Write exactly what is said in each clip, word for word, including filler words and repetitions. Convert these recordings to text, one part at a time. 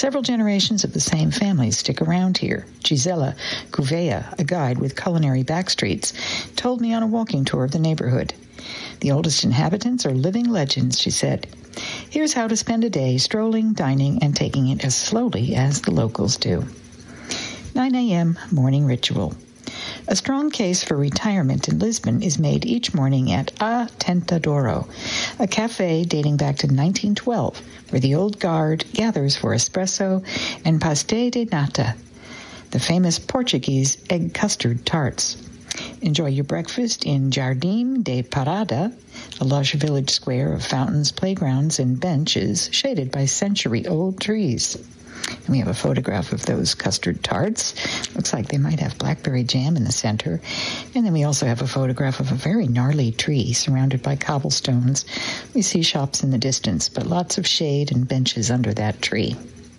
Several generations of the same family stick around here. Gisela Gouveia, a guide with culinary backstreets, told me on a walking tour of the neighborhood. The oldest inhabitants are living legends, she said. Here's how to spend a day strolling, dining, and taking it as slowly as the locals do. nine a.m. Morning Ritual. A strong case for retirement in Lisbon is made each morning at A Tentadora, a cafe dating back to nineteen twelve, where the old guard gathers for espresso and pastel de nata, the famous Portuguese egg custard tarts. Enjoy your breakfast in Jardim de Parada, a lush village square of fountains, playgrounds, and benches shaded by century-old trees. And we have a photograph of those custard tarts. Looks like they might have blackberry jam in the center. And then we also have a photograph of a very gnarly tree surrounded by cobblestones. We see shops in the distance, but lots of shade and benches under that tree.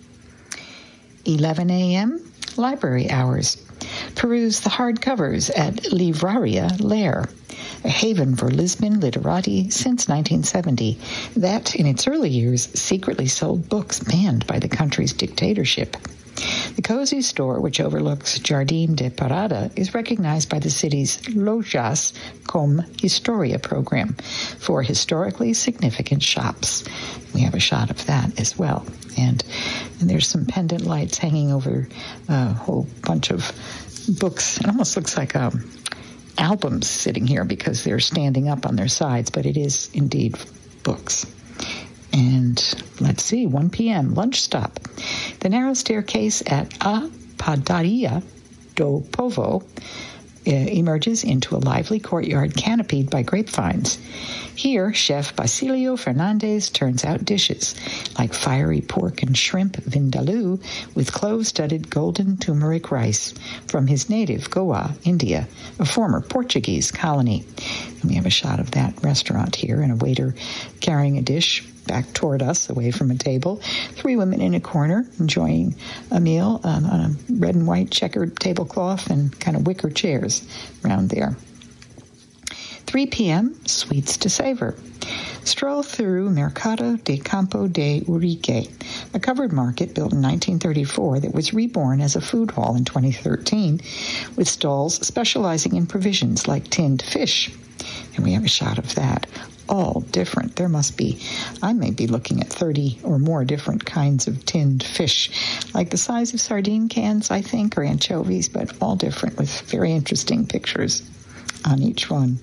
eleven a.m. Library hours. Peruse the hardcovers at Livraria Lair, a haven for Lisbon literati since nineteen seventy, that in its early years secretly sold books banned by the country's dictatorship. The cozy store, which overlooks Jardim de Parada, is recognized by the city's Lojas com Historia program for historically significant shops. We have a shot of that as well. And, and there's some pendant lights hanging over a whole bunch of books. It almost looks like um, albums sitting here because they're standing up on their sides, but it is indeed books. And let's see, one p.m., lunch stop. The narrow staircase at A Padaria do Povo uh, emerges into a lively courtyard canopied by grapevines. Here, Chef Basilio Fernandez turns out dishes like fiery pork and shrimp vindaloo with clove-studded golden turmeric rice from his native Goa, India, a former Portuguese colony. And we have a shot of that restaurant here and a waiter carrying a dish back toward us, away from a table. Three women in a corner enjoying a meal um, on a red and white checkered tablecloth and kind of wicker chairs around there. three p.m., sweets to savor. Stroll through Mercado de Campo de Urique, a covered market built in nineteen thirty-four that was reborn as a food hall in twenty thirteen, with stalls specializing in provisions like tinned fish. And we have a shot of that. All different. There must be, I may be looking at thirty or more different kinds of tinned fish, like the size of sardine cans, I think, or anchovies, but all different with very interesting pictures on each one.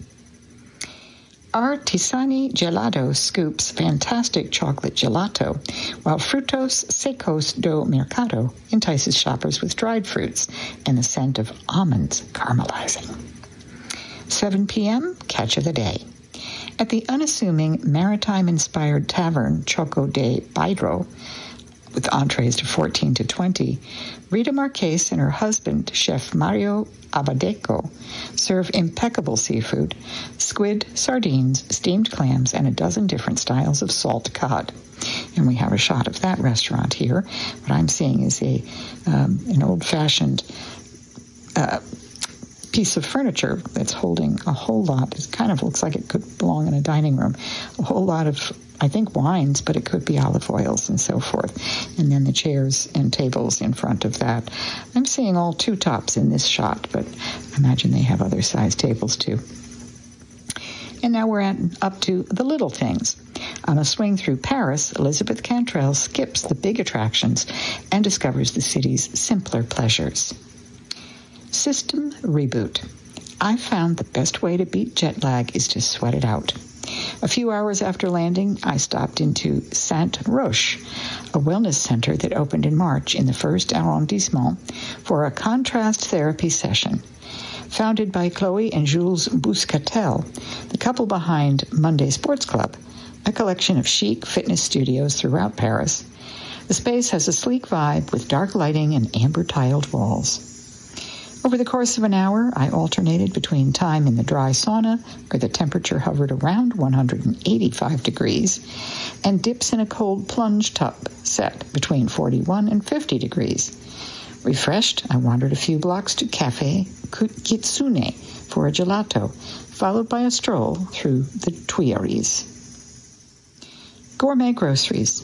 Artisani Gelato scoops fantastic chocolate gelato, while Frutos Secos do Mercado entices shoppers with dried fruits and the scent of almonds caramelizing. seven p.m., catch of the day. At the unassuming maritime-inspired tavern Choco de Bairro, with entrees to fourteen to twenty, Rita Marquez and her husband, Chef Mario Abadeco, serve impeccable seafood, squid, sardines, steamed clams, and a dozen different styles of salt cod. And we have a shot of that restaurant here. What I'm seeing is a um, an old-fashioned uh, piece of furniture that's holding a whole lot. It kind of looks like it could belong in a dining room. A whole lot of, I think, wines, but it could be olive oils and so forth. And then the chairs and tables in front of that. I'm seeing all two tops in this shot, but I imagine they have other size tables too. And now we're at, up to the little things. On a swing through Paris, Elizabeth Cantrell skips the big attractions and discovers the city's simpler pleasures. System reboot. I found the best way to beat jet lag is to sweat it out. A few hours after landing, I stopped into Saint Roch, a wellness center that opened in March in the first arrondissement for a contrast therapy session. Founded by Chloe and Jules Bouscatel, the couple behind Monday Sports Club, a collection of chic fitness studios throughout Paris, the space has a sleek vibe with dark lighting and amber-tiled walls. Over the course of an hour, I alternated between time in the dry sauna, where the temperature hovered around one hundred eighty-five degrees, and dips in a cold plunge tub set between forty-one and fifty degrees. Refreshed, I wandered a few blocks to Cafe Kitsune for a gelato, followed by a stroll through the Tuileries. Gourmet groceries.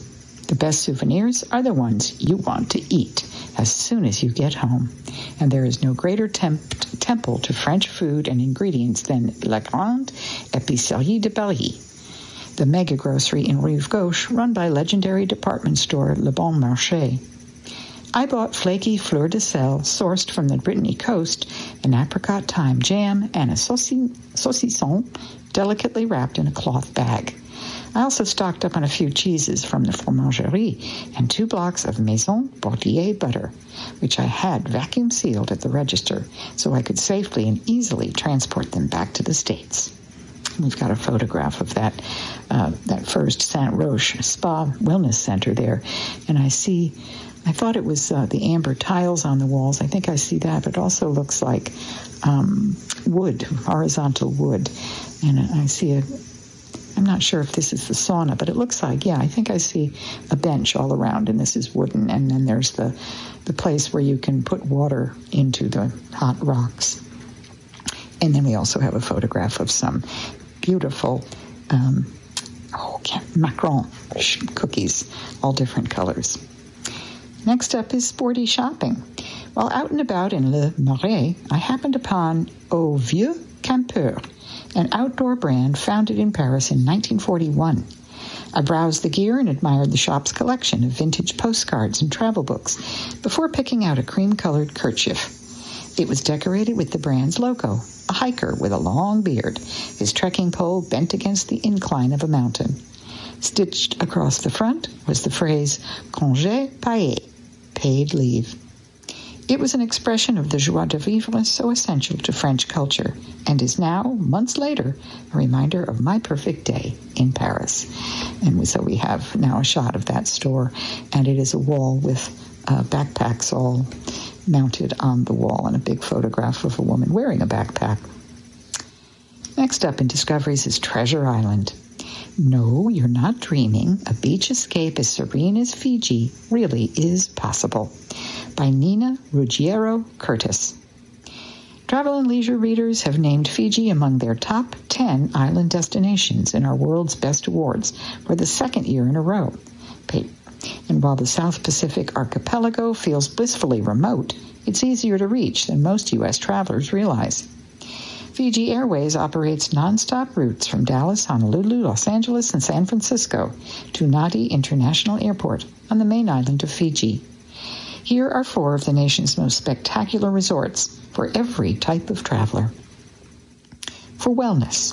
The best souvenirs are the ones you want to eat as soon as you get home. And there is no greater temp- temple to French food and ingredients than La Grande Épicerie de Paris, the mega grocery in Rive Gauche run by legendary department store Le Bon Marché. I bought flaky fleur de sel sourced from the Brittany coast, an apricot thyme jam, and a sauci- saucisson delicately wrapped in a cloth bag. I also stocked up on a few cheeses from the fromagerie and two blocks of Maison Bordier butter, which I had vacuum sealed at the register so I could safely and easily transport them back to the States. We've got a photograph of that uh, that first Saint Roche Spa Wellness Center there, and I see, I thought it was uh, the amber tiles on the walls. I think I see that, but it also looks like um, wood, horizontal wood, and I see a, I'm not sure if this is the sauna, but it looks like, yeah, I think I see a bench all around, and this is wooden, and then there's the, the place where you can put water into the hot rocks. And then we also have a photograph of some beautiful um, oh, macaron cookies, all different colors. Next up is sporty shopping. While out and about in Le Marais, I happened upon Au Vieux Campeur, an outdoor brand founded in Paris in nineteen forty-one. I browsed the gear and admired the shop's collection of vintage postcards and travel books before picking out a cream-colored kerchief. It was decorated with the brand's logo, a hiker with a long beard, his trekking pole bent against the incline of a mountain. Stitched across the front was the phrase congé payé, paid leave. It was an expression of the joie de vivre so essential to French culture, and is now, months later, a reminder of my perfect day in Paris. And so we have now a shot of that store, and it is a wall with uh, backpacks all mounted on the wall, and a big photograph of a woman wearing a backpack. Next up in Discoveries is Treasure Island. No, you're not dreaming. A beach escape as serene as Fiji really is possible. By Nina Ruggiero Curtis. Travel and leisure readers have named Fiji among their top ten island destinations in our World's Best Awards for the second year in a row. And while the South Pacific archipelago feels blissfully remote, it's easier to reach than most U S travelers realize. Fiji Airways operates nonstop routes from Dallas, Honolulu, Los Angeles, and San Francisco to Nadi International Airport on the main island of Fiji. Here are four of the nation's most spectacular resorts for every type of traveler. For wellness,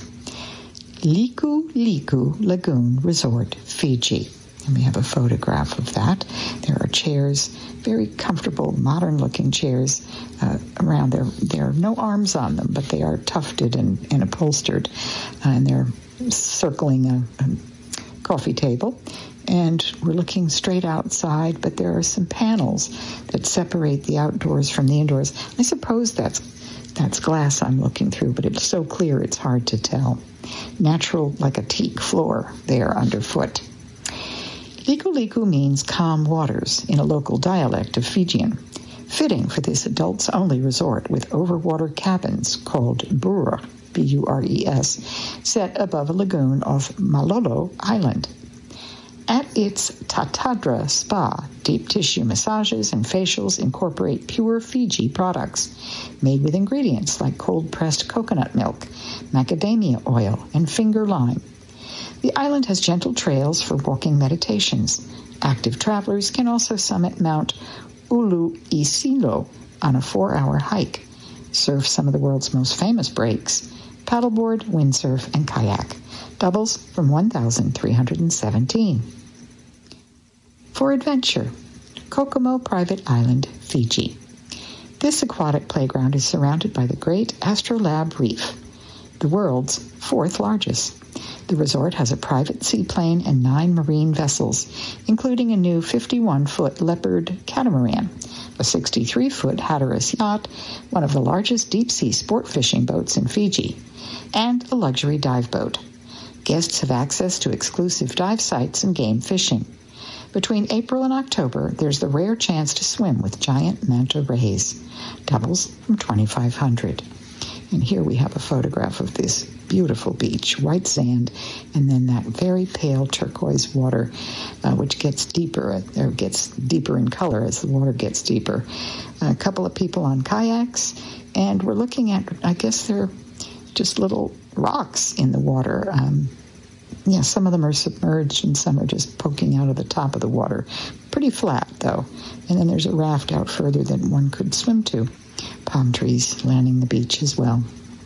Liku Liku Lagoon Resort, Fiji. And we have a photograph of that. There are chairs, very comfortable, modern-looking chairs uh, around there. There are no arms on them, but they are tufted and, and upholstered. Uh, and they're circling a, a coffee table. And we're looking straight outside, but there are some panels that separate the outdoors from the indoors. I suppose that's that's glass I'm looking through, but it's so clear it's hard to tell. Natural, like a teak floor there underfoot. Liku Liku means calm waters in a local dialect of Fijian, fitting for this adults-only resort with overwater cabins called bura, B U R E S, set above a lagoon off Malolo Island. At its Tatadra Spa, deep tissue massages and facials incorporate pure Fiji products made with ingredients like cold-pressed coconut milk, macadamia oil, and finger lime. The island has gentle trails for walking meditations. Active travelers can also summit Mount Ulu Isilo on a four-hour hike, surf some of the world's most famous breaks, paddleboard, windsurf, and kayak. Doubles from one thousand three hundred seventeen. For adventure, Kokomo Private Island, Fiji. This aquatic playground is surrounded by the Great Astrolabe Reef, the world's fourth largest. The resort has a private seaplane and nine marine vessels, including a new fifty-one-foot Leopard catamaran, a sixty-three-foot Hatteras yacht, one of the largest deep-sea sport fishing boats in Fiji, and a luxury dive boat. Guests have access to exclusive dive sites and game fishing. Between April and October, there's the rare chance to swim with giant manta rays. Doubles from twenty-five hundred dollars. And here we have a photograph of this beautiful beach, white sand, and then that very pale turquoise water, uh, which gets deeper, or gets deeper in color as the water gets deeper. A couple of people on kayaks, and we're looking at, I guess they're just little rocks in the water. Um, yeah, some of them are submerged and some are just poking out of the top of the water. Pretty flat, though. And then there's a raft out further that one could swim to. Palm trees lining the beach as well.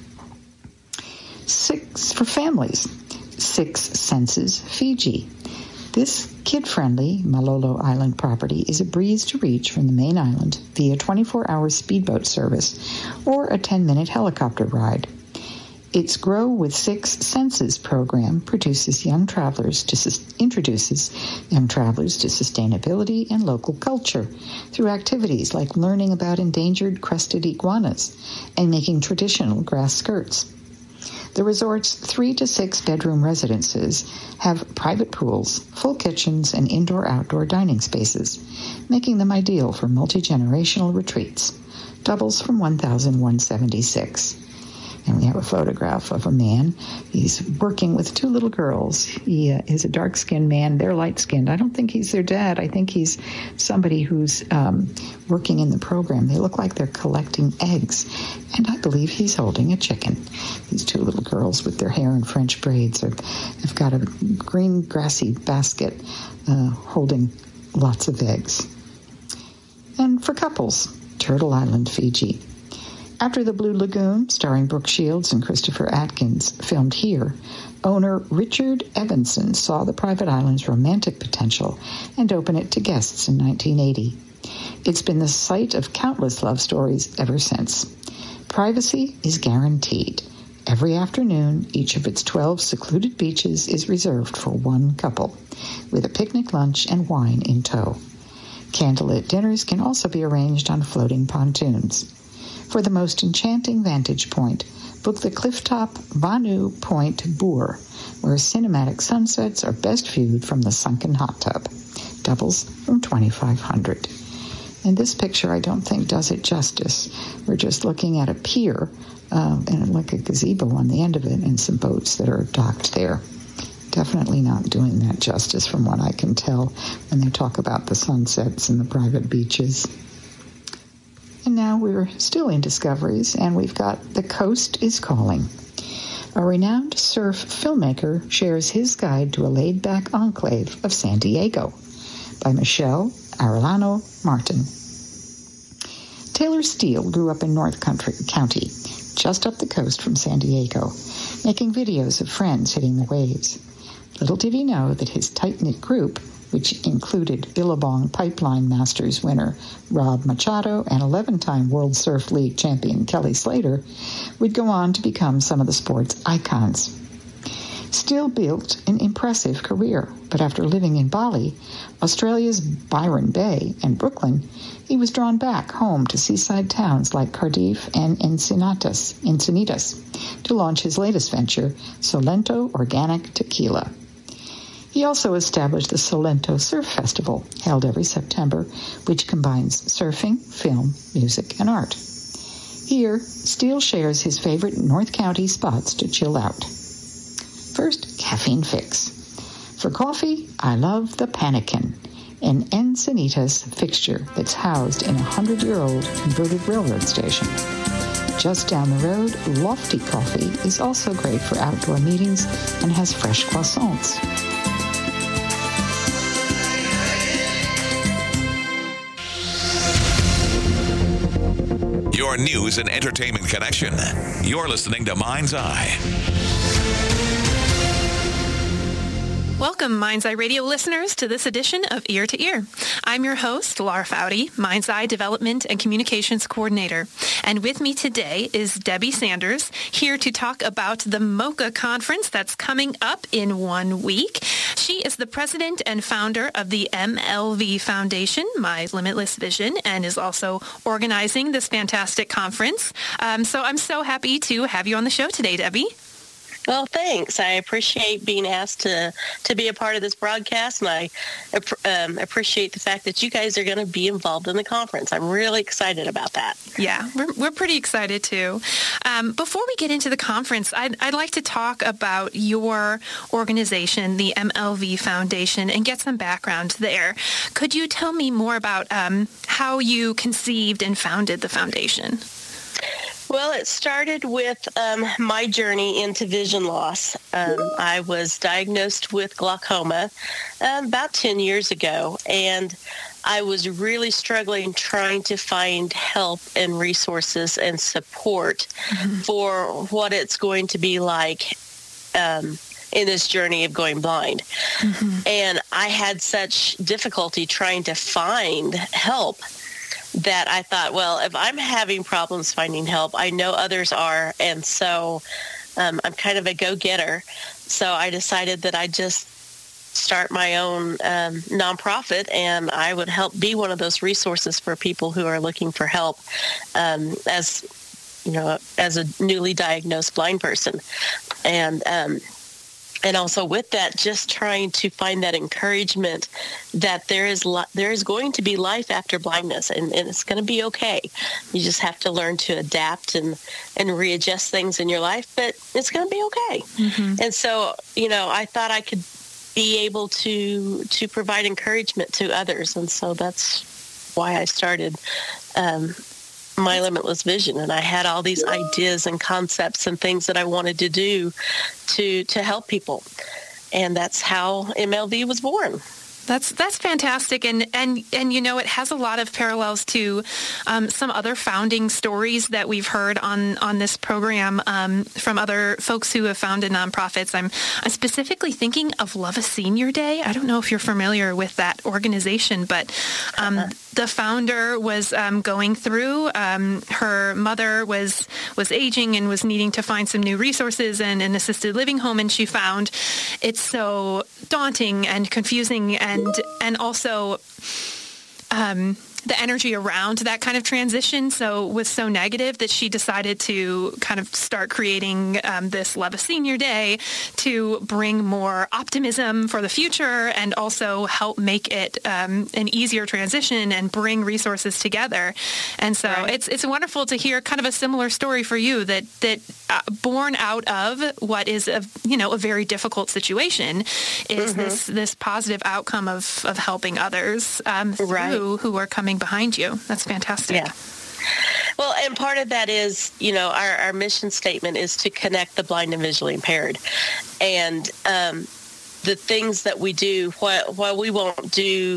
Six for families. Six Senses Fiji. This kid-friendly Malolo Island property is a breeze to reach from the main island via twenty-four hour speedboat service or a ten-minute helicopter ride. Its Grow with Six Senses program produces young travelers to sus- introduces young travelers to sustainability and local culture through activities like learning about endangered crested iguanas and making traditional grass skirts. The resort's three to six bedroom residences have private pools, full kitchens, and indoor-outdoor dining spaces, making them ideal for multi-generational retreats. Doubles from one thousand one hundred seventy-six. And we have a photograph of a man. He's working with two little girls. He uh, is a dark-skinned man. They're light-skinned. I don't think he's their dad. I think he's somebody who's um, working in the program. They look like they're collecting eggs. And I believe he's holding a chicken. These two little girls with their hair in French braids are, have got a green grassy basket uh, holding lots of eggs. And for couples, Turtle Island, Fiji. After The Blue Lagoon, starring Brooke Shields and Christopher Atkins, filmed here, owner Richard Evanson saw the private island's romantic potential and opened it to guests in nineteen eighty. It's been the site of countless love stories ever since. Privacy is guaranteed. Every afternoon, each of its twelve secluded beaches is reserved for one couple, with a picnic lunch and wine in tow. Candlelit dinners can also be arranged on floating pontoons. For the most enchanting vantage point, book the Clifftop Vanu Point Boer, where cinematic sunsets are best viewed from the sunken hot tub. Doubles from twenty-five hundred dollars. And this picture, I don't think, does it justice. We're just looking at a pier uh, and like a gazebo on the end of it and some boats that are docked there. Definitely not doing that justice from what I can tell when they talk about the sunsets and the private beaches. And now we're still in discoveries, and we've got The Coast is Calling. A renowned surf filmmaker shares his guide to a laid-back enclave of San Diego by Michelle Arellano Martin. Taylor Steele grew up in North Country County, just up the coast from San Diego, making videos of friends hitting the waves. Little did he know that his tight-knit group, which included Billabong Pipeline Masters winner Rob Machado and eleven-time World Surf League champion Kelly Slater, would go on to become some of the sport's icons. Steele built an impressive career, but after living in Bali, Australia's Byron Bay, and Brooklyn, he was drawn back home to seaside towns like Cardiff and Encinitas, Encinitas to launch his latest venture, Solento Organic Tequila. He also established the Solento Surf Festival, held every September, which combines surfing, film, music, and art. Here, Steele shares his favorite North County spots to chill out. First, Caffeine Fix. For coffee, I love the Panikin, an Encinitas fixture that's housed in a hundred-year-old converted railroad station. Just down the road, Lofty Coffee is also great for outdoor meetings and has fresh croissants. Your news and entertainment connection. You're listening to Mind's Eye. Welcome, Mind's Eye Radio listeners, to this edition of Ear to Ear. I'm your host, Laura Foudy, Mind's Eye Development and Communications Coordinator. And with me today is Debbie Sanders, here to talk about the MOCA Conference that's coming up in one week. She is the president and founder of the M L V Foundation, My Limitless Vision, and is also organizing this fantastic conference. Um, so I'm so happy to have you on the show today, Debbie. Well, thanks. I appreciate being asked to, to be a part of this broadcast, and I um, appreciate the fact that you guys are going to be involved in the conference. I'm really excited about that. Yeah, we're, we're pretty excited too. Um, before we get into the conference, I'd, I'd like to talk about your organization, the M L V Foundation, and get some background there. Could you tell me more about um, how you conceived and founded the foundation? Well, it started with um, my journey into vision loss. Um, I was diagnosed with glaucoma um, about ten years ago, and I was really struggling trying to find help and resources and support mm-hmm. for what it's going to be like um, in this journey of going blind. Mm-hmm. And I had such difficulty trying to find help that I thought, well, if I'm having problems finding help, I know others are, and so um, I'm kind of a go-getter. So I decided that I'd just start my own um, nonprofit, and I would help be one of those resources for people who are looking for help um, as, you know, as a newly diagnosed blind person. And um And also with that, just trying to find that encouragement that there is li- there is going to be life after blindness, and, and it's going to be okay. You just have to learn to adapt and, and readjust things in your life, but it's going to be okay. Mm-hmm. And so, you know, I thought I could be able to to provide encouragement to others, and so that's why I started um, My Limitless Vision, and I had all these ideas and concepts and things that I wanted to do to to help people, and that's how M L V was born. That's that's fantastic, and and and you know, it has a lot of parallels to um, some other founding stories that we've heard on on this program um, from other folks who have founded nonprofits. I'm I'm specifically thinking of Love a Senior Day. I don't know if you're familiar with that organization, but um, uh-huh. the founder was um, going through. Um, her mother was was aging and was needing to find some new resources and an assisted living home, and she found it's so daunting and confusing and. And and also um, the energy around that kind of transition so was so negative that she decided to kind of start creating um, this Love a Senior Day to bring more optimism for the future and also help make it um, an easier transition and bring resources together. And so right. it's it's wonderful to hear kind of a similar story for you that that uh, born out of what is a you know a very difficult situation is mm-hmm. this this positive outcome of of helping others um, through right. who are coming behind you. That's fantastic. Yeah. Well, and part of that is, you know, our, our mission statement is to connect the blind and visually impaired. And um, the things that we do, while, while we won't do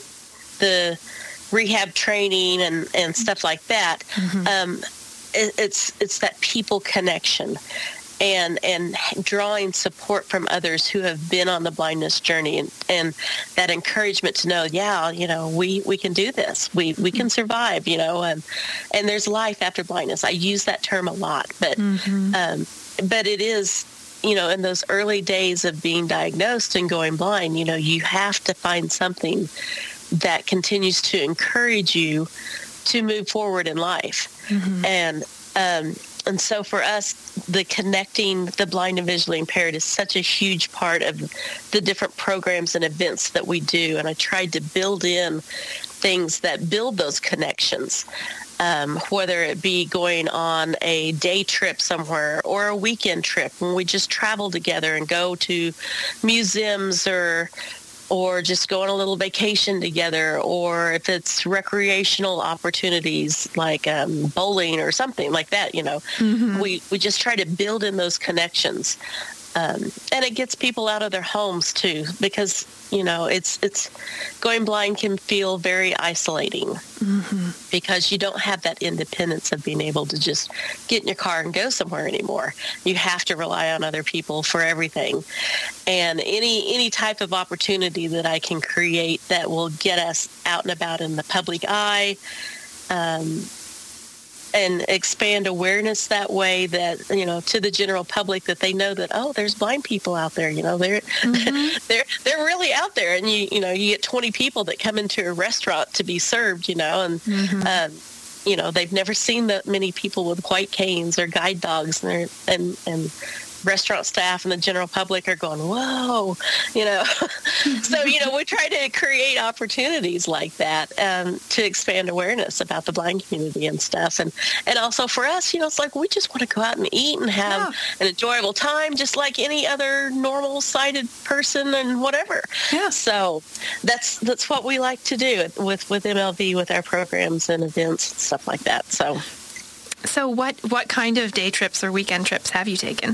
the rehab training and, and stuff like that, mm-hmm. um, it, it's it's that people connection. And and drawing support from others who have been on the blindness journey, and, and that encouragement to know, yeah, you know, we, we can do this. We we can survive, you know, and and there's life after blindness. I use that term a lot, but mm-hmm. um, but it is, you know, in those early days of being diagnosed and going blind, you know, you have to find something that continues to encourage you to move forward in life, mm-hmm. and um, And so for us, the connecting the blind and visually impaired is such a huge part of the different programs and events that we do. And I tried to build in things that build those connections, um, whether it be going on a day trip somewhere or a weekend trip when we just travel together and go to museums or or just go on a little vacation together, or if it's recreational opportunities like um, bowling or something like that, you know, mm-hmm. we, we just try to build in those connections. Um, and it gets people out of their homes too, because, you know, it's it's going blind can feel very isolating mm-hmm. because you don't have that independence of being able to just get in your car and go somewhere anymore. You have to rely on other people for everything. And any any type of opportunity that I can create that will get us out and about in the public eye, um, and expand awareness that way, that, you know, to the general public, that they know that, oh, there's blind people out there, you know, they're mm-hmm. they're they're really out there. And you you know, you get twenty people that come into a restaurant to be served, you know, and mm-hmm. um, you know, they've never seen that many people with white canes or guide dogs, and and and restaurant staff and the general public are going, whoa, you know. So, you know, we try to create opportunities like that um, to expand awareness about the blind community and stuff. And, and also for us, you know, it's like we just want to go out and eat and have yeah. an enjoyable time just like any other normal sighted person and whatever. Yeah. So that's that's what we like to do with, with M L V, with our programs and events and stuff like that. So, so what, what kind of day trips or weekend trips have you taken?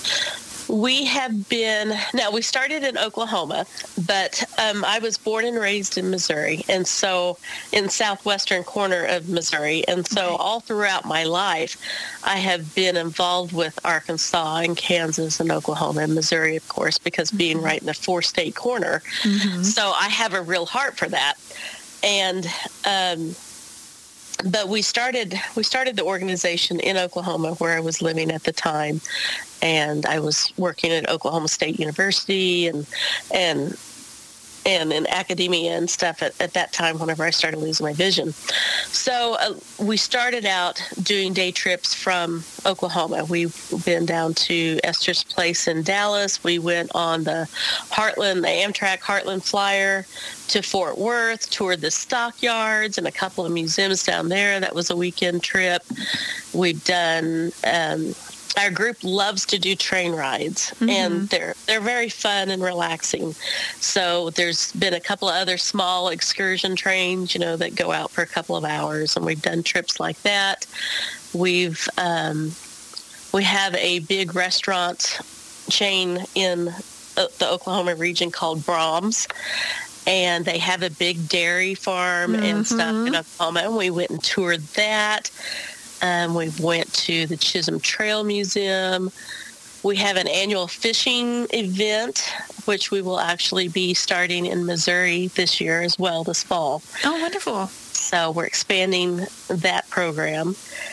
We have been, now we started in Oklahoma, but um, I was born and raised in Missouri, and so in southwestern corner of Missouri, and so okay. all throughout my life, I have been involved with Arkansas and Kansas and Oklahoma and Missouri, of course, because being right in the four-state corner, mm-hmm. so I have a real heart for that, and um, but we started we started the organization in Oklahoma where I was living at the time, and I was working at Oklahoma State University and and and in academia and stuff at, at that time whenever I started losing my vision. So uh, we started out doing day trips from Oklahoma. We've been down to Esther's Place in Dallas. We went on the Heartland, the Amtrak Heartland Flyer to Fort Worth, toured the stockyards and a couple of museums down there. That was a weekend trip. We've done... Um, Our group loves to do train rides, mm-hmm. and they're they're very fun and relaxing. So there's been a couple of other small excursion trains, you know, that go out for a couple of hours, and we've done trips like that. We've um, we have a big restaurant chain in the Oklahoma region called Brahms, and they have a big dairy farm mm-hmm. and stuff in Oklahoma, and we went and toured that. Um, we went to the Chisholm Trail Museum. We have an annual fishing event, which we will actually be starting in Missouri this year as well, this fall. Oh, wonderful. So we're expanding that program.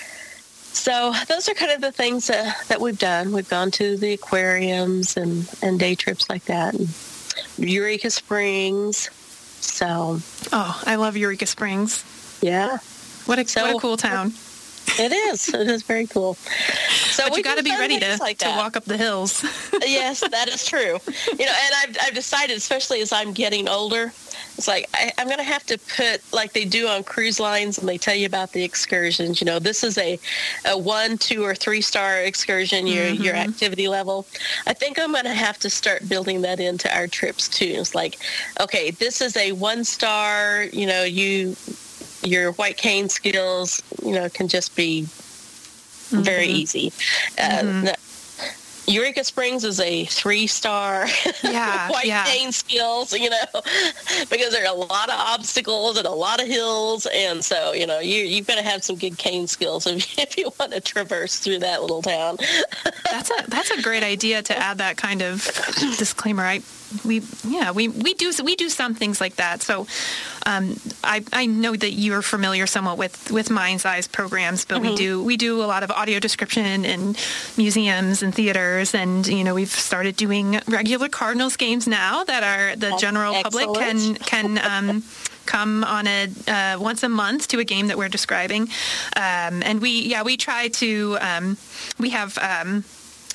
So those are kind of the things that, that we've done. We've gone to the aquariums and, and day trips like that. And Eureka Springs. So. Oh, I love Eureka Springs. Yeah. What a, so, what a cool town. It is. It is very cool. So but you got to be ready to, like to walk up the hills. Yes, that is true. You know, and I've, I've decided, especially as I'm getting older, it's like I, I'm going to have to put, like they do on cruise lines, and they tell you about the excursions. You know, this is a, a one, two, or three-star excursion, your, mm-hmm. your activity level. I think I'm going to have to start building that into our trips, too. It's like, okay, this is a one-star, you know, you... your white cane skills, you know, can just be mm-hmm. very easy. Mm-hmm. Uh, Eureka Springs is a three-star yeah, white yeah. cane skills, you know, because there are a lot of obstacles and a lot of hills. And so, you know, you, you've got to have some good cane skills if, if you want to traverse through that little town. That's a that's a great idea to add that kind of disclaimer. I we yeah we, we do we do some things like that. So um, I I know that you're familiar somewhat with, with Mind's Eyes programs, but mm-hmm. we do we do a lot of audio description in museums and theaters, and you know we've started doing regular Cardinals games now that are the general Excellent. public can can. Um, come on a uh, once a month to a game that we're describing, um, and we yeah we try to um, we have um,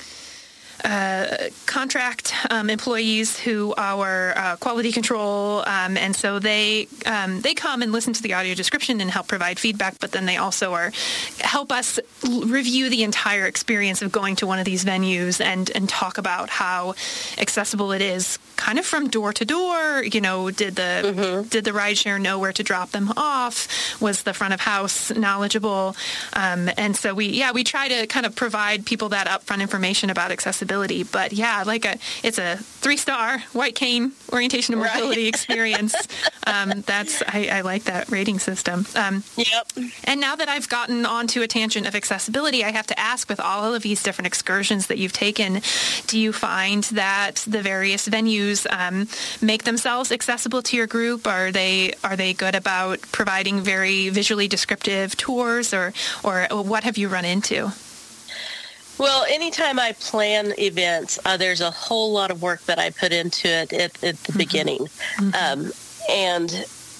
uh, contract um, employees who are uh, quality control, um, and so they um, they come and listen to the audio description and help provide feedback. But then they also are help us l- review the entire experience of going to one of these venues and and talk about how accessible it is, kind of from door to door. You know, did the mm-hmm. did the rideshare know where to drop them off? Was the front of house knowledgeable? Um, and so we yeah we try to kind of provide people that upfront information about accessibility. But yeah, like a it's a three-star white cane orientation and mobility right. experience. Um, that's I, I like that rating system. Um, yep. And now that I've gotten onto a tangent of accessibility, I have to ask, with all of these different excursions that you've taken, do you find that the various venues um, make themselves accessible to your group? Are they are they good about providing very visually descriptive tours, or or what have you run into? Well, anytime I plan events, uh, there's a whole lot of work that I put into it at, at the mm-hmm. beginning. Mm-hmm. Um, and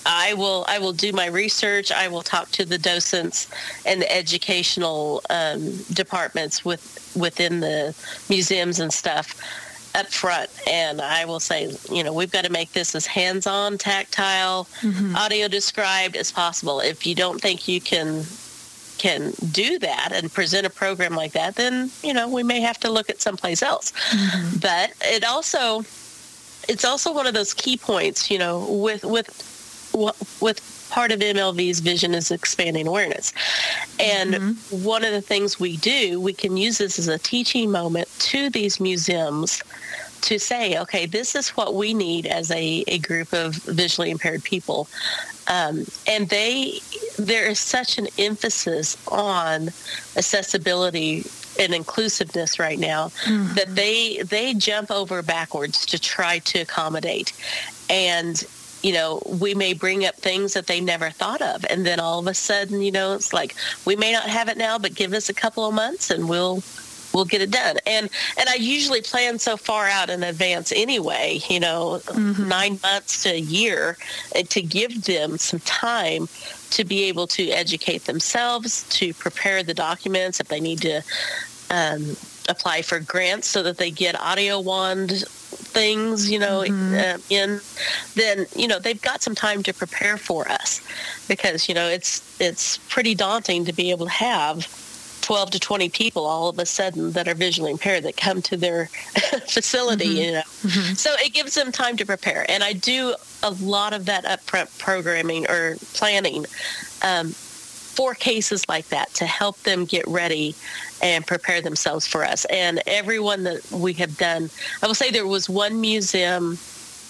I will I will do my research. I will talk to the docents and the educational um, departments with within the museums and stuff up front, and I will say, you know, we've got to make this as hands-on, tactile, mm-hmm. audio described as possible. If you don't think you can can do that and present a program like that, then, you know, we may have to look at someplace else. Mm-hmm. But it also, it's also one of those key points, you know, with with with part of M L V's vision is expanding awareness. And mm-hmm. one of the things we do, we can use this as a teaching moment to these museums to say, okay, this is what we need as a, a group of visually impaired people. Um, and they, there is such an emphasis on accessibility and inclusiveness right now mm-hmm. that they they jump over backwards to try to accommodate. And you know, we may bring up things that they never thought of. And then all of a sudden, you know, it's like, we may not have it now, but give us a couple of months and we'll we'll get it done. And and I usually plan so far out in advance anyway, you know, mm-hmm. nine months to a year, to give them some time to be able to educate themselves, to prepare the documents if they need to um, apply for grants so that they get audio wand things, you know, mm-hmm. uh, in, then, you know, they've got some time to prepare for us, because, you know, it's it's pretty daunting to be able to have twelve to twenty people all of a sudden that are visually impaired that come to their facility, mm-hmm. you know. Mm-hmm. So it gives them time to prepare. And I do a lot of that upfront programming or planning um, for cases like that to help them get ready and prepare themselves for us. And everyone that we have done, I will say there was one museum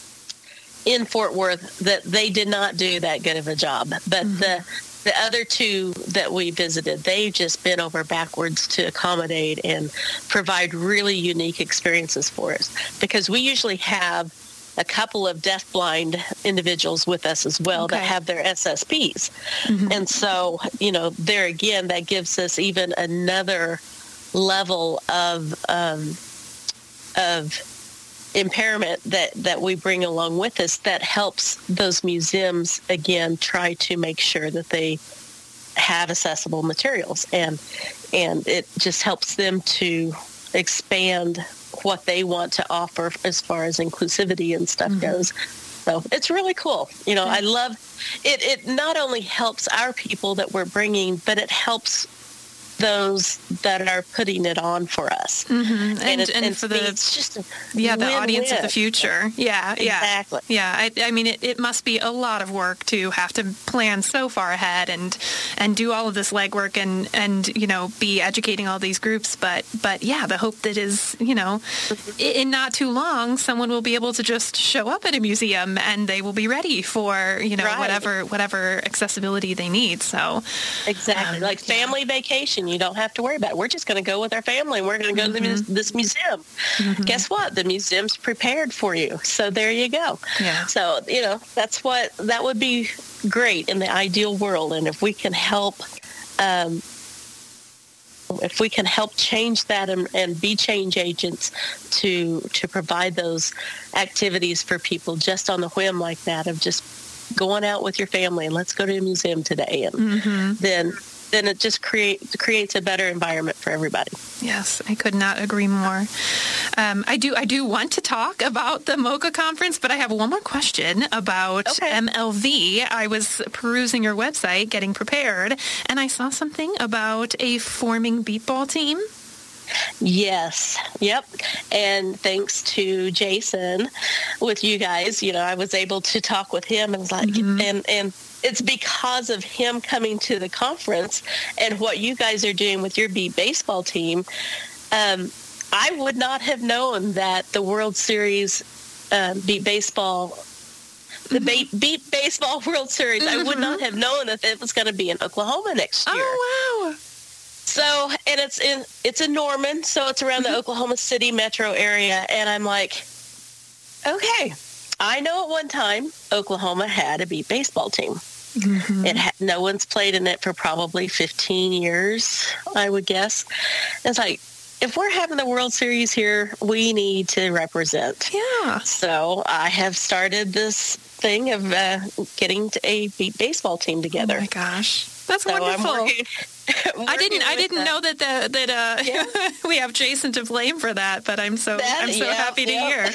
in Fort Worth that they did not do that good of a job. But mm-hmm. the the other two that we visited, they've just bent over backwards to accommodate and provide really unique experiences for us. Because we usually have a couple of deafblind individuals with us as well okay. that have their S S Ps. Mm-hmm. And so, you know, there again, that gives us even another level of um, of impairment that, that we bring along with us that helps those museums, again, try to make sure that they have accessible materials. And, and it just helps them to expand what they want to offer as far as inclusivity and stuff mm-hmm. goes. So it's really cool. You know, I love it. It not only helps our people that we're bringing, but it helps those that are putting it on for us. Mm-hmm. And, and, it, and, and for the, it's just a yeah, the win-win. audience of the future. Yeah, yeah. Exactly. Yeah, I, I mean, it, it must be a lot of work to have to plan so far ahead and and do all of this legwork and, and you know, be educating all these groups. But, but yeah, the hope that is, you know, mm-hmm. in not too long, someone will be able to just show up at a museum and they will be ready for, you know, right. whatever whatever accessibility they need. So exactly. Um, like family yeah. vacation. You don't have to worry about it. We're just going to go with our family and we're going to go mm-hmm. to the, this museum. Mm-hmm. Guess what? The museum's prepared for you. So there you go. Yeah. So, you know, that's what, that would be great in the ideal world. And if we can help, um, if we can help change that and, and be change agents to, to provide those activities for people just on the whim like that of just going out with your family and let's go to a museum today. And mm-hmm. then, then it just create, creates a better environment for everybody. Yes, I could not agree more. Um, I do I do want to talk about the MoCA conference, but I have one more question about okay. M L V. I was perusing your website, getting prepared, and I saw something about a forming beatball team. Yes. Yep. And thanks to Jason with you guys, you know, I was able to talk with him and was like, mm-hmm. and, and it's because of him coming to the conference and what you guys are doing with your Beat Baseball team. Um, I would not have known that the World Series um, Beat Baseball, the mm-hmm. Beat Baseball World Series, mm-hmm. I would not have known that it was going to be in Oklahoma next year. Oh, wow. So, and it's in, it's in Norman, so it's around the Oklahoma City metro area. And I'm like, okay, I know at one time Oklahoma had a Beat Baseball team. Mm-hmm. It had, no one's played in it for probably fifteen years, I would guess. And it's like, if we're having the World Series here, we need to represent. Yeah. So I have started this thing of uh, getting a beat baseball team together. Oh my gosh, that's so wonderful. I'm working, I didn't. I didn't that. know that the, that uh, Yeah. we have Jason to blame for that. But I'm so That, I'm so yeah, happy to yeah. hear.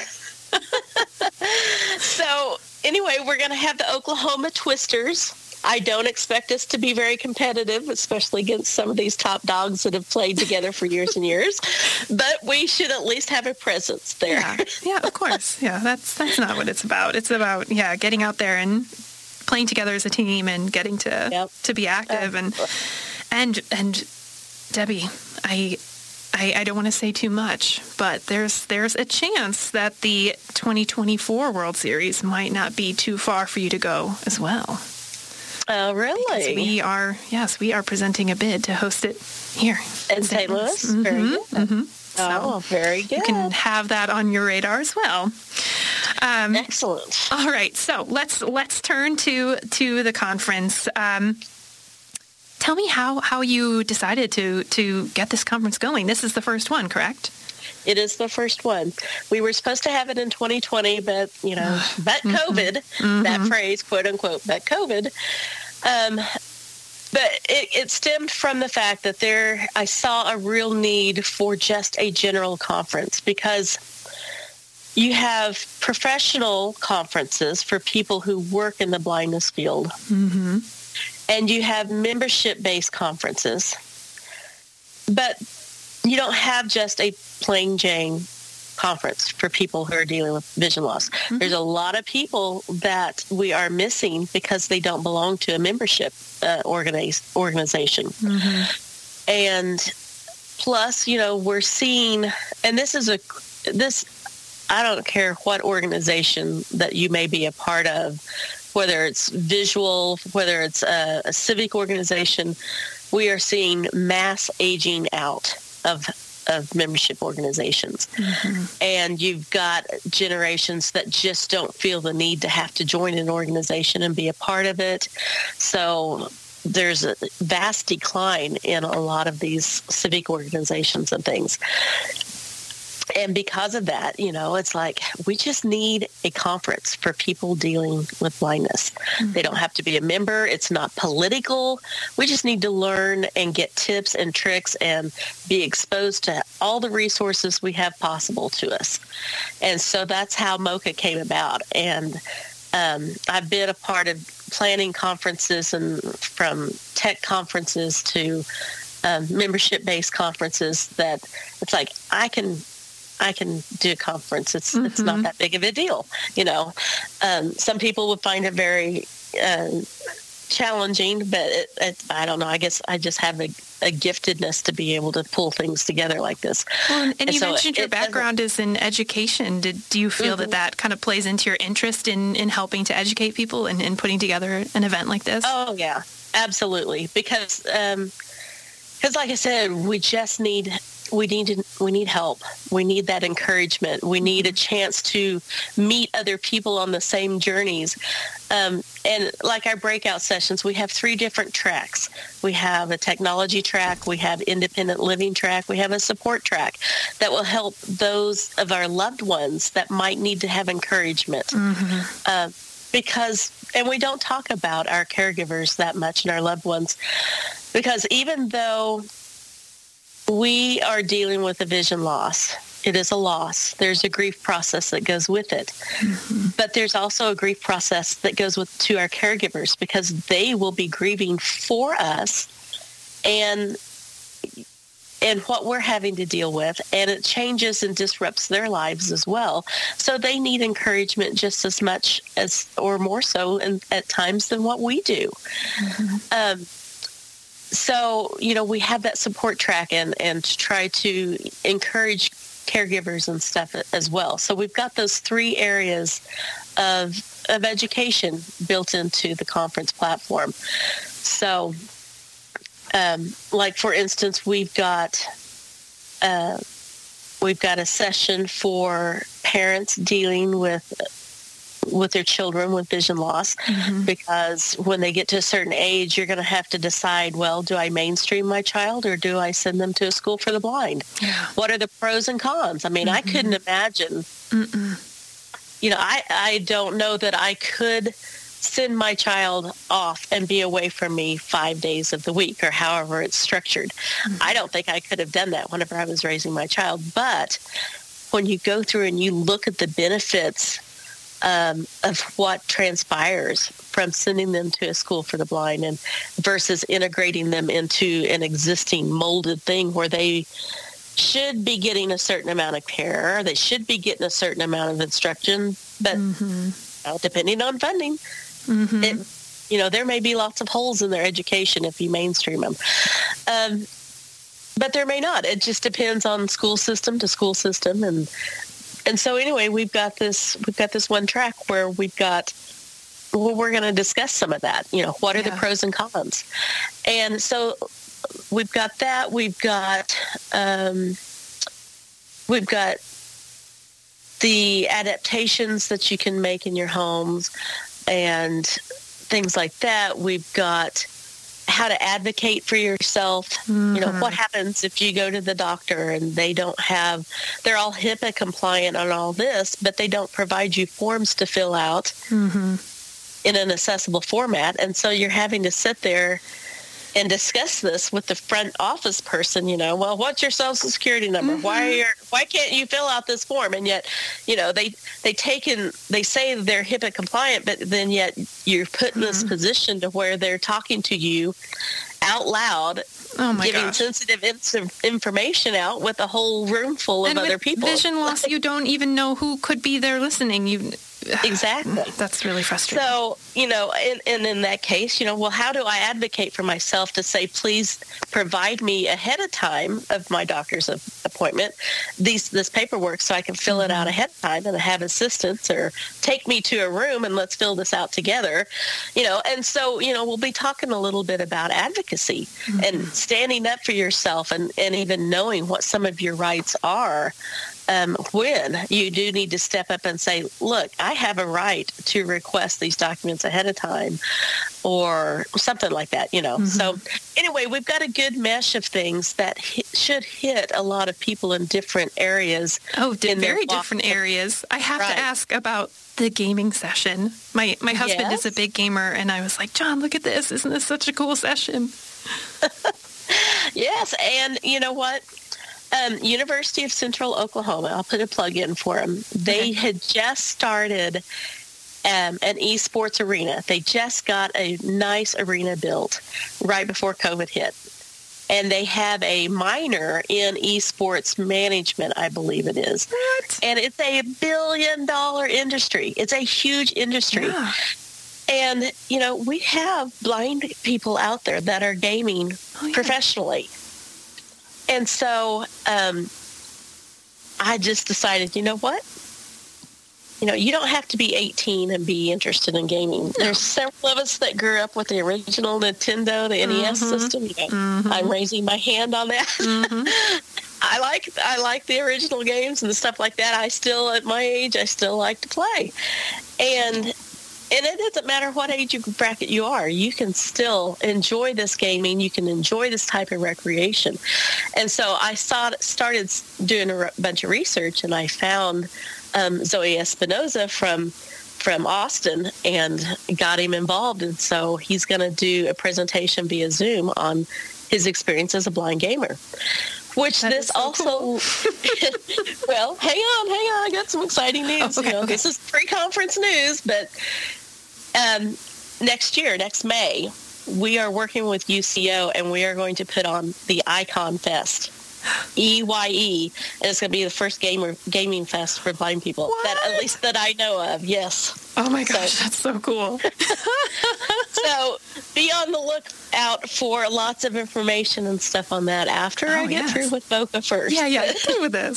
So anyway, we're going to have the Oklahoma Twisters. I don't expect us to be very competitive, especially against some of these top dogs that have played together for years and years. But we should at least have a presence there. Yeah, yeah, of course. Yeah, that's that's not what it's about. It's about yeah, getting out there and playing together as a team and getting to Yep. to be active and and and Debbie, I. I, I don't want to say too much, but there's there's a chance that the twenty twenty-four World Series might not be too far for you to go as well. Oh, uh, really? Because we are, yes, we are presenting a bid to host it here in Saint Louis. Mm-hmm, Very good. Mm-hmm. Oh, so very good. You can have that on your radar as well. Um, Excellent. all right, so let's let's turn to to the conference. Um, tell me how, how you decided to to get this conference going. This is the first one, correct? It is the first one. We were supposed to have it in twenty twenty, but, you know, but COVID, Mm-hmm. that phrase, quote unquote, but COVID. Um, but it, it stemmed from the fact that there, I saw a real need for just a general conference because you have professional conferences for people who work in the blindness field. Mm-hmm. And you have membership-based conferences. But you don't have just a plain Jane conference for people who are dealing with vision loss. Mm-hmm. There's a lot of people that we are missing because they don't belong to a membership uh, organize, organization. Mm-hmm. And plus, you know, we're seeing, and this is a, this, I don't care what organization that you may be a part of, whether it's visual, whether it's a, a civic organization, we are seeing mass aging out of of membership organizations. Mm-hmm. And you've got generations that just don't feel the need to have to join an organization and be a part of it. So there's a vast decline in a lot of these civic organizations and things. And because of that, you know, it's like we just need a conference for people dealing with blindness. Mm-hmm. They don't have to be a member. It's not political. We just need to learn and get tips and tricks and be exposed to all the resources we have possible to us. And so that's how MOCA came about. And um, I've been a part of planning conferences, and from tech conferences to um, membership-based conferences, that it's like I can I can do a conference. It's mm-hmm. it's not that big of a deal, you know. Um, some people would find it very uh, challenging, but it, it, I don't know. I guess I just have a, a giftedness to be able to pull things together like this. Well, and, and, and you so mentioned it, your it background is in education. Did do you feel mm-hmm. that that kind of plays into your interest in, in helping to educate people and, and putting together an event like this? Oh yeah, absolutely. Because um, because like I said, we just need. We need to, we need help. We need that encouragement. We need a chance to meet other people on the same journeys. Um, and like our breakout sessions, we have three different tracks. We have a technology track, we have independent living track, we have a support track that will help those of our loved ones that might need to have encouragement. Mm-hmm. Uh, because, and we don't talk about our caregivers that much and our loved ones, because even though we are dealing with a vision loss, it is a loss. There's a grief process that goes with it. Mm-hmm. But there's also a grief process that goes with to our caregivers, because they will be grieving for us and and what we're having to deal with, and it changes and disrupts their lives as well. So they need encouragement just as much as, or more so in, at times, than what we do. Mm-hmm. Um, So, you know, we have that support track and, and to try to encourage caregivers and stuff as well. So we've got those three areas of of education built into the conference platform. So, um, like, for instance, we've got uh, we've got a session for parents dealing with with their children with vision loss, mm-hmm. because when they get to a certain age, you're going to have to decide, well, do I mainstream my child or do I send them to a school for the blind? Yeah. What are the pros and cons? I mean, mm-hmm. I couldn't imagine, Mm-mm. you know, I, I don't know that I could send my child off and be away from me five days of the week or however it's structured. Mm-hmm. I don't think I could have done that whenever I was raising my child. But when you go through and you look at the benefits um, of what transpires from sending them to a school for the blind and versus integrating them into an existing molded thing where they should be getting a certain amount of care, they should be getting a certain amount of instruction, but mm-hmm. well, depending on funding, mm-hmm. it, you know, there may be lots of holes in their education if you mainstream them. Um, but there may not. It just depends on school system to school system. And and so anyway, we've got this we've got this one track where we've got, well, we're going to discuss some of that. You know, what are yeah. the pros and cons? And so we've got that. We've got um, we've got the adaptations that you can make in your homes and things like that. We've got how to advocate for yourself. Mm-hmm. You know, what happens if you go to the doctor and they don't have, they're all HIPAA compliant on all this, but they don't provide you forms to fill out mm-hmm. in an accessible format. And so you're having to sit there and discuss this with the front office person, you know, well, what's your social security number? Mm-hmm. Why are you, why can't you fill out this form? And yet, you know, they, they take in, they say they're HIPAA compliant, but then yet you're put in this mm-hmm. position to where they're talking to you out loud, oh my giving gosh. sensitive in- information out with a whole room full of and other with people. Vision loss, you don't even know who could be there listening. You Exactly. That's really frustrating. So, you know, and, and in that case, you know, well, how do I advocate for myself to say, please provide me ahead of time of my doctor's appointment, these this paperwork so I can fill mm-hmm. it out ahead of time and have assistance, or take me to a room and let's fill this out together, you know. And so, you know, we'll be talking a little bit about advocacy mm-hmm. and standing up for yourself and, and even knowing what some of your rights are. Um, when you do need to step up and say, look, I have a right to request these documents ahead of time, or something like that, you know. Mm-hmm. So anyway, we've got a good mesh of things that hit, should hit a lot of people in different areas. Oh, in very different areas. I have right. to ask about the gaming session. My my husband yes. is a big gamer, and I was like, John, look at this. Isn't this such a cool session? Yes, and you know what? Um, University of Central Oklahoma, I'll put a plug in for them. They okay. had just started um, an esports arena. They just got a nice arena built right before COVID hit. And they have a minor in esports management, I believe it is. What? And it's a billion dollar industry. It's a huge industry. Yeah. And, you know, we have blind people out there that are gaming oh, yeah. professionally. And so um, I just decided, you know what? You know, you don't have to be eighteen and be interested in gaming. No. There's several of us that grew up with the original Nintendo, the N E S mm-hmm. system. You know, mm-hmm. I'm raising my hand on that. Mm-hmm. I like I like the original games and the stuff like that. I still, at my age, I still like to play. And And it doesn't matter what age bracket you are. You can still enjoy this gaming. You can enjoy this type of recreation. And so I saw, started doing a bunch of research, and I found um, Zoe Espinoza from from Austin and got him involved. And so he's going to do a presentation via Zoom on his experience as a blind gamer. Which that this so also, cool. Well, hang on, hang on. I got some exciting news. Okay, you know, okay. This is pre-conference news, but um, next year, next May, we are working with U C O, and we are going to put on the Icon Fest, E Y E, and it's going to be the first gamer gaming fest for blind people. What? That at least that I know of. Yes. Oh my gosh, so, that's so cool. So be on the lookout for lots of information and stuff on that after oh, I get yes. through with Boca first. Yeah, yeah, get through with this.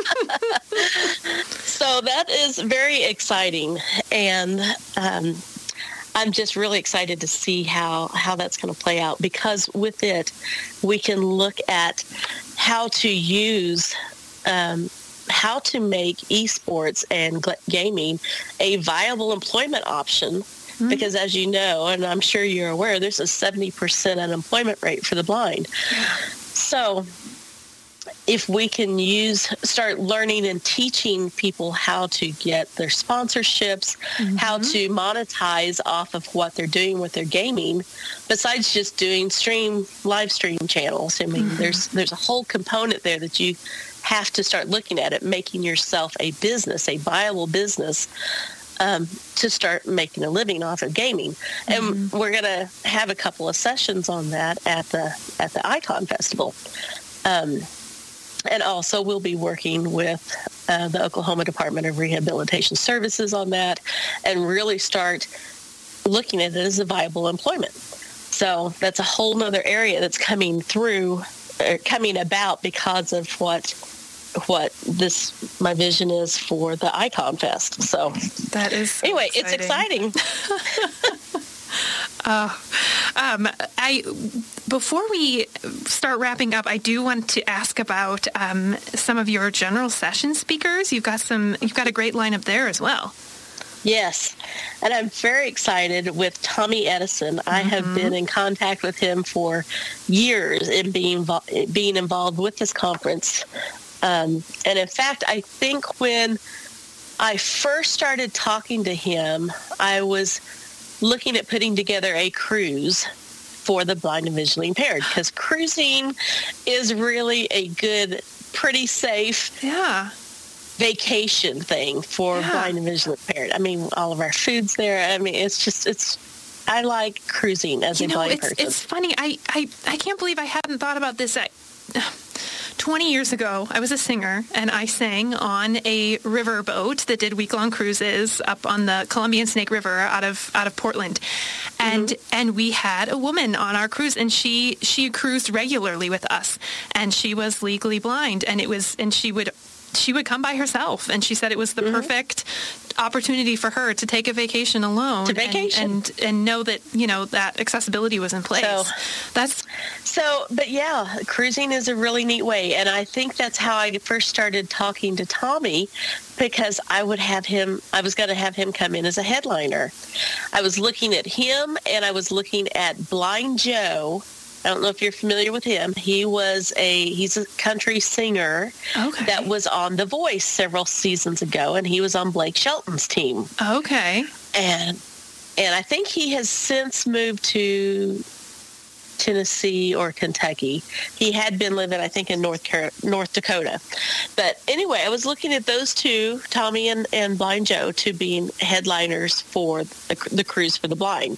So that is very exciting, and um, I'm just really excited to see how, how that's going to play out, because with it, we can look at how to use um, how to make esports and g- gaming a viable employment option. Mm-hmm. Because as you know, and I'm sure you're aware, there's a seventy percent unemployment rate for the blind. So if we can use, start learning and teaching people how to get their sponsorships, mm-hmm. how to monetize off of what they're doing with their gaming, besides just doing stream, live stream channels. I mean, mm-hmm. there's there's a whole component there that you have to start looking at it, making yourself a business, a viable business, um, to start making a living off of gaming. Mm-hmm. And we're going to have a couple of sessions on that at the at the Icon Festival. Um, and also we'll be working with uh, the Oklahoma Department of Rehabilitation Services on that and really start looking at it as a viable employment. So that's a whole nother area that's coming through, or coming about because of what what this my vision is for the Icon Fest. So that is so anyway, exciting. It's exciting. uh, um, I before we start wrapping up, I do want to ask about um, some of your general session speakers. You've got some. You've got a great lineup there as well. Yes, and I'm very excited with Tommy Edison. Mm-hmm. I have been in contact with him for years in being being involved with this conference. Um, and in fact, I think when I first started talking to him, I was looking at putting together a cruise for the blind and visually impaired, because cruising is really a good, pretty safe yeah. vacation thing for yeah. blind and visually impaired. I mean, all of our food's there. I mean, it's just, it's, I like cruising as you a know, blind it's, person. It's funny. I, I, I can't believe I hadn't thought about this. I, twenty years ago, I was a singer, and I sang on a river boat that did week-long cruises up on the Columbia Snake River out of out of Portland. And mm-hmm. and we had a woman on our cruise, and she she cruised regularly with us, and she was legally blind, and it was and she would she would come by herself, and she said it was the mm-hmm. perfect opportunity for her to take a vacation alone to vacation. And, and and know that, you know, that accessibility was in place. So, that's so but yeah, cruising is a really neat way, and I think that's how I first started talking to Tommy, because I would have him I was going to have him come in as a headliner. I was looking at him, and I was looking at Blind Joe. I don't know if you're familiar with him. He was a he's a country singer okay. that was on The Voice several seasons ago, and he was on Blake Shelton's team. Okay. And and I think he has since moved to Tennessee or Kentucky. He had been living, I think, in North Car- North Dakota. But anyway, I was looking at those two, Tommy and, and Blind Joe, to being headliners for the, the Cruise for the Blind.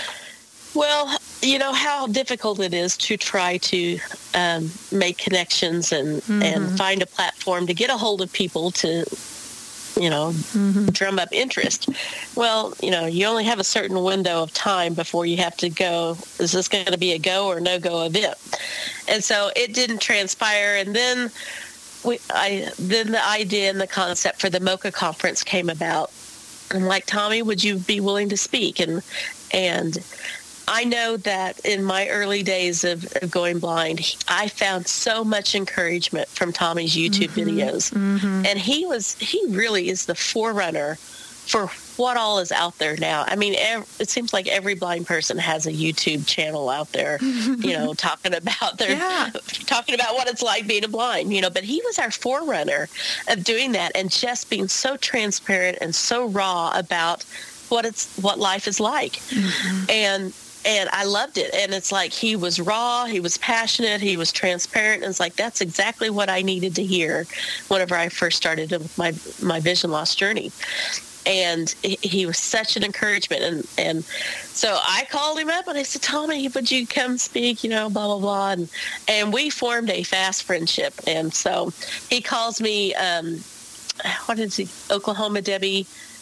Well, you know how difficult it is to try to um, make connections and, mm-hmm. and find a platform to get a hold of people to, you know, mm-hmm. drum up interest. Well, you know, you only have a certain window of time before you have to go, is this going to be a go or no-go event? And so it didn't transpire. And then we, I, then the idea and the concept for the MoCA conference came about. I'm like, Tommy, would you be willing to speak? And, and, I know that in my early days of, of going blind, I found so much encouragement from Tommy's YouTube mm-hmm, videos. Mm-hmm. And he was, he really is the forerunner for what all is out there now. I mean, ev- it seems like every blind person has a YouTube channel out there, you know, talking about their, yeah. talking about what it's like being a blind, you know, but he was our forerunner of doing that and just being so transparent and so raw about what it's, what life is like. Mm-hmm. And, And I loved it. And it's like he was raw, he was passionate, he was transparent. And it's like, that's exactly what I needed to hear whenever I first started my my vision loss journey. And he was such an encouragement. And, and so I called him up and I said, Tommy, would you come speak, you know, blah, blah, blah. And, and we formed a fast friendship. And so he calls me, um, what is he, Oklahoma Debbie,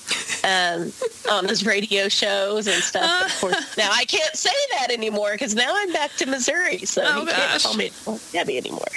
um, on his radio shows and stuff. Uh, of course, now I can't say that anymore because now I'm back to Missouri, so oh he gosh. can't call me Debbie anymore.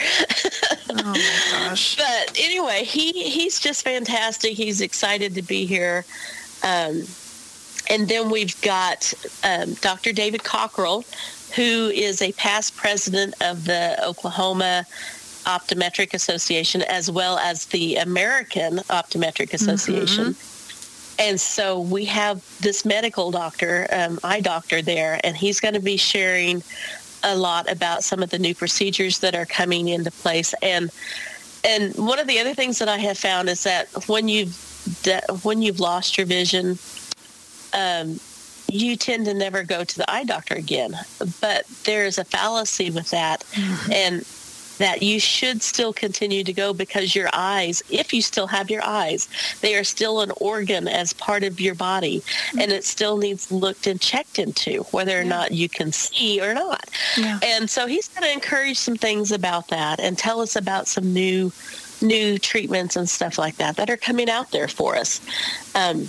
Oh my gosh! But anyway, he he's just fantastic. He's excited to be here. Um, and then we've got um, Doctor David Cockrell, who is a past president of the Oklahoma Optometric Association as well as the American Optometric Association. Mm-hmm. And so we have this medical doctor, um, eye doctor there, and he's going to be sharing a lot about some of the new procedures that are coming into place. And and one of the other things that I have found is that when you've when you've lost your vision, um, you tend to never go to the eye doctor again. But there's a fallacy with that, mm-hmm. and that you should still continue to go because your eyes, if you still have your eyes, they are still an organ as part of your body, mm-hmm. and it still needs looked and checked into, whether or yeah. not you can see or not. Yeah. And so he's going to encourage some things about that and tell us about some new new treatments and stuff like that that are coming out there for us. Um,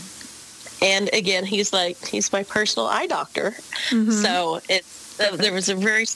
and again, he's like, he's my personal eye doctor. Mm-hmm. So it's Uh, there was a very